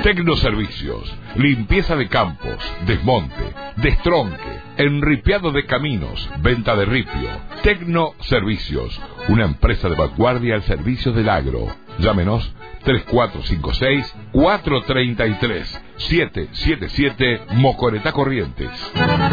Tecnoservicios, limpieza de campos, desmonte, destronque, enripiado de caminos, venta de ripio. Tecnoservicios, una empresa de vanguardia al servicio del agro. Llámenos 3456-433-777 Mocoretá Corrientes.